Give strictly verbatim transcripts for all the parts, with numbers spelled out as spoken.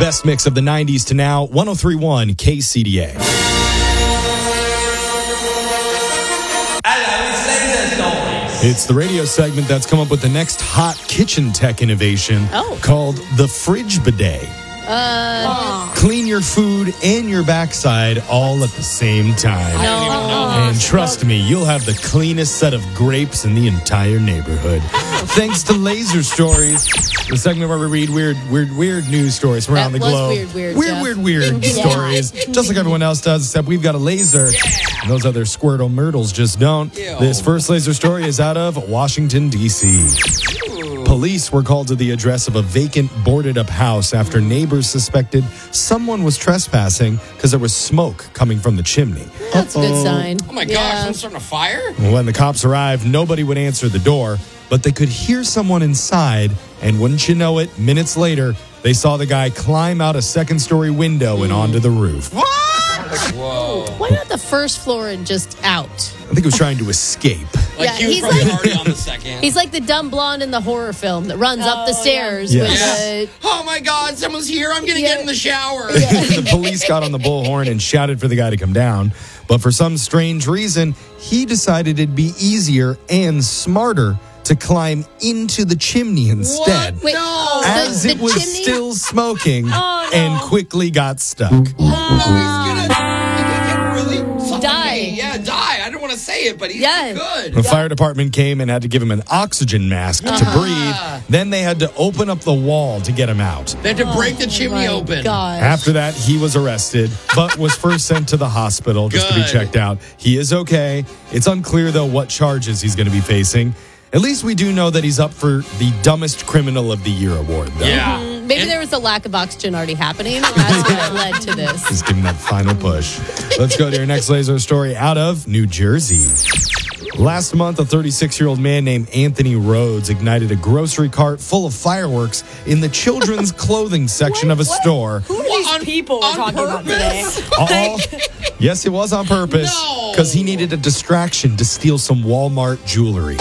best mix of the nineties to now, one oh three point one K C D A. It's the radio segment that's come up with the next hot kitchen tech innovation oh. called the Fridge Bidet. Uh, Clean your food and your backside all at the same time. No. And trust me, you'll have the cleanest set of grapes in the entire neighborhood. Thanks to Laser Stories, the segment where we read weird, weird, weird news stories from around That the was globe. weird, weird, weird, Jeff. weird, weird Yeah. stories, just like everyone else does, except we've got a laser. Yeah. And those other Squirtle Myrtles just don't. Ew. This first laser story is out of Washington, D C Police were called to the address of a vacant, boarded-up house after neighbors suspected someone was trespassing because there was smoke coming from the chimney. That's a good sign. Oh my gosh, Yeah. someone's starting a fire? When the cops arrived, nobody would answer the door, but they could hear someone inside, and wouldn't you know it, minutes later, they saw the guy climb out a second-story window and onto the roof. What? Whoa. Why not the first floor and just out? I think he was trying to escape. Like Yeah, he was he's probably like- already on the second. He's like the dumb blonde in the horror film that runs up the Oh, stairs yeah. with Yeah. the... Oh my God, someone's here. I'm going to Yeah. get in the shower. The police got on the bullhorn and shouted for the guy to come down. But for some strange reason, he decided it'd be easier and smarter to climb into the chimney instead. What? Wait, No. As the, it the was chimney? still smoking Oh, no. and quickly got stuck. No, he's going to really suffocate. Die. Yeah, die. I don't want to say it, but he's Yeah. good. The fire department came and had to give him an oxygen mask to breathe. Then they had to open up the wall to get him out. They had to break the chimney My open. gosh. After that, he was arrested, but was first sent to the hospital just to be Good. checked out. He is okay. It's unclear, though, what charges he's going to be facing. At least we do know that he's up for the Dumbest Criminal of the Year award, though. Yeah. Maybe And- there was a lack of oxygen already happening. That's what led to this. Just give him that final push. Let's go to your next laser story out of New Jersey. Last month, a thirty-six-year-old man named Anthony Rhodes ignited a grocery cart full of fireworks in the children's clothing section of a store. Who are these On- people we're on talking about purpose? today? All, yes, it was on purpose No. because he needed a distraction to steal some Walmart jewelry.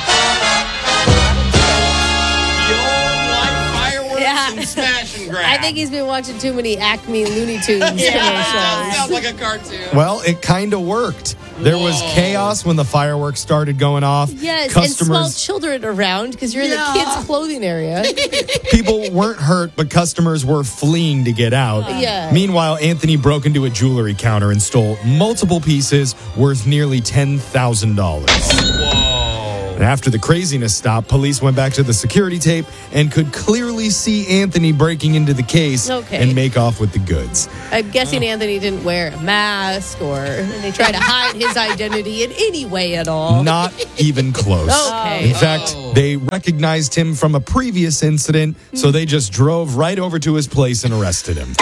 The old light fireworks Yeah. and smash and grab. I think he's been watching too many Acme Looney Tunes Yeah, commercials. sounds like a cartoon. Well, it kind of worked. There was Whoa. chaos when the fireworks started going off. Yes, and small Customers, children around because you're Yeah. in the kids' clothing area. people weren't hurt, but customers were fleeing to get out. Yeah. Meanwhile, Anthony broke into a jewelry counter and stole multiple pieces worth nearly ten thousand dollars. Whoa. After the craziness stopped, police went back to the security tape and could clearly see Anthony breaking into the case Okay. and make off with the goods. I'm guessing Anthony didn't wear a mask or try to hide his identity in any way at all. Not even close. Okay. In fact, Oh. they recognized him from a previous incident, so they just drove right over to his place and arrested him.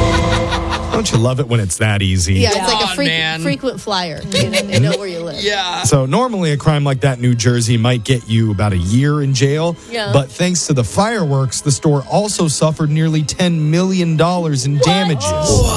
Don't you love it when it's that easy? Yeah, it's like Come a on, freak, man. frequent flyer. You know, they know where you live. Yeah. So normally a crime like that in New Jersey might get you about a year in jail. Yeah. But thanks to the fireworks, the store also suffered nearly ten million dollars in damages.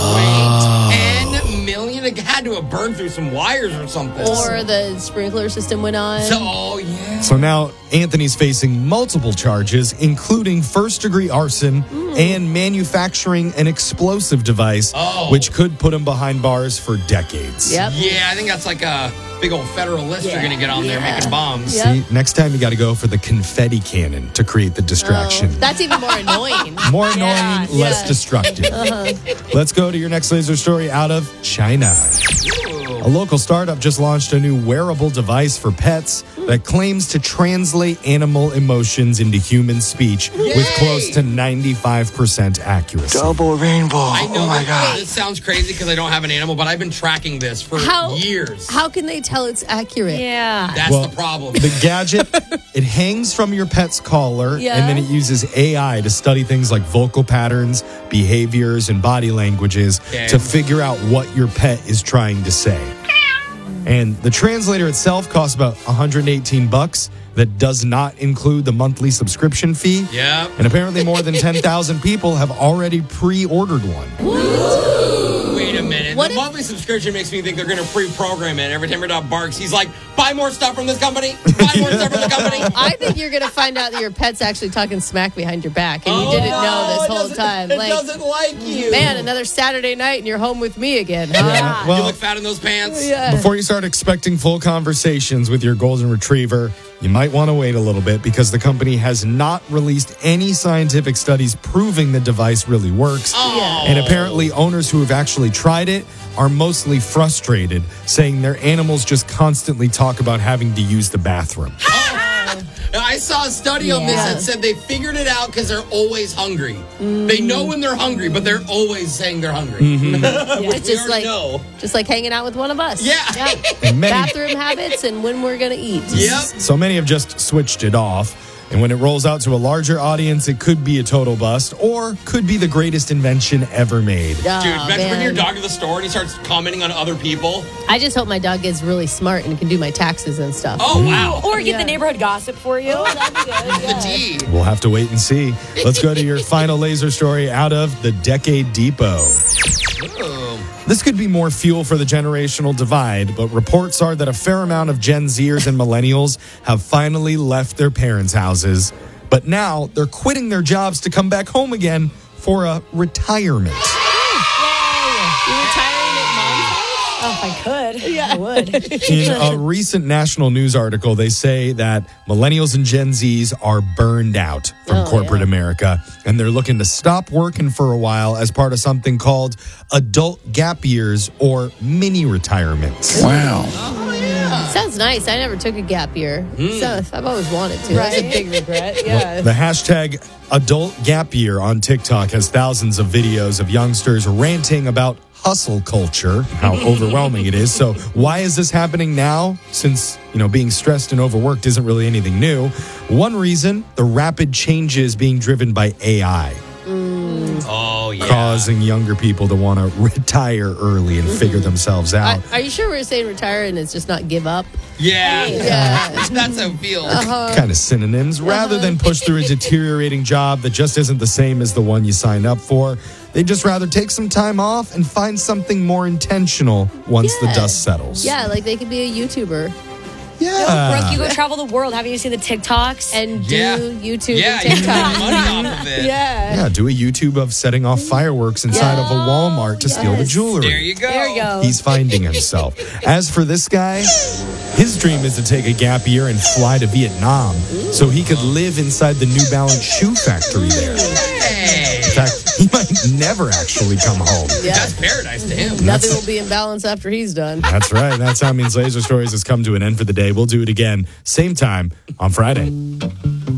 Wait, ten million? It had to have burned through some wires or something. Or the sprinkler system went on. So, oh, yeah. So now Anthony's facing multiple charges, including first-degree arson and manufacturing an explosive device, Oh. which could put him behind bars for decades. Yep. Yeah, I think that's like a big old federal list you're going to get on there Yeah. making bombs. Yeah. See, next time you got to go for the confetti cannon to create the distraction. Oh, that's even more annoying. More annoying, Yeah, less yeah. destructive. Uh-huh. Let's go to your next laser story out of China. A local startup just launched a new wearable device for pets that claims to translate animal emotions into human speech with Yay! close to ninety-five percent accuracy. Double rainbow. I know Oh my that God. this sounds crazy because I don't have an animal, but I've been tracking this for How years. How can they tell it's accurate? Yeah. That's Well, the problem. The gadget, it hangs from your pet's collar, Yeah. and then it uses A I to study things like vocal patterns, behaviors, and body languages Okay. to figure out what your pet is trying to say. And the translator itself costs about one hundred eighteen bucks. That does not include the monthly subscription fee. Yep. And apparently more than ten thousand people have already pre-ordered one. Wait a minute. What the if- monthly subscription makes me think they're going to pre-program it. Every time your dog barks, he's like, buy more stuff from this company. Buy more stuff from the company. I think you're going to find out that your pet's actually talking smack behind your back, and you Oh, didn't no, know it this whole doesn't- time. It Like, doesn't like you. man, another Saturday night, and you're home with me again. Huh? Yeah, you well, look fat in those pants. Yeah. before you start expecting full conversations with your golden retriever, you might want to wait a little bit because the company has not released any scientific studies proving the device really works. Oh. And apparently, owners who have actually tried it are mostly frustrated, saying their animals just constantly talk about having to use the bathroom. I saw a study on this Yeah. that said they figured it out because they're always hungry. They know when they're hungry, but they're always saying they're hungry. It's We just already like know. just like hanging out with one of us. Yeah. And many, Bathroom habits and when we're gonna eat. Yep. so many have just switched it off. And when it rolls out to a larger audience, it could be a total bust or could be the greatest invention ever made. Oh, Dude, imagine bringing your man. dog to the store and he starts commenting on other people. I just hope my dog gets really smart and can do my taxes and stuff. Oh, wow. Or get Yeah. the neighborhood gossip for you. That'd be good. The Yeah. tea. We'll have to wait and see. Let's go to your final laser story out of the Decade Depot. This could be more fuel for the generational divide, but reports are that a fair amount of Gen Zers and millennials have finally left their parents' houses. But now they're quitting their jobs to come back home again for a retirement. You retiring at mom's house? Oh, if I could, I would. In a recent national news article, they say that millennials and Gen Zs are burned out from Oh, corporate yeah. America, and they're looking to stop working for a while as part of something called adult gap years or mini retirements. Sounds nice. I never took a gap year. So I've always wanted to. That's a Right. big regret. Yeah. The hashtag adult gap year on TikTok has thousands of videos of youngsters ranting about hustle culture, how overwhelming it is. So why is this happening now? Since, you know, being stressed and overworked isn't really anything new. One reason, the rapid changes being driven by A I, Oh, yeah. causing younger people to want to retire early and figure themselves Are, out. are you sure we're saying retire and it's just not give up? Yeah. Yeah. That's how it feels. Kind of synonyms. Rather than push through a deteriorating job that just isn't the same as the one you signed up for, they'd just rather take some time off and find something more intentional once the Yeah. dust settles. Yeah, like they could be a YouTuber Yeah. Brooke, you go travel the world. Haven't you seen the TikToks? and do Yeah. YouTube Yeah, and you can TikTok. make money off of it. Yeah. Yeah, do a YouTube of setting off fireworks inside of a Walmart to steal the yes. jewelry. There you go. There you go. He's finding himself. As for this guy, his dream is to take a gap year and fly to Vietnam so he could live inside the New Balance shoe factory there. Hey. In fact, he might never actually come home. Yeah. That's paradise to him. Nothing will be in balance after he's done. That's right. That sound means Laser Stories has come to an end for the day. We'll do it again, same time on Friday.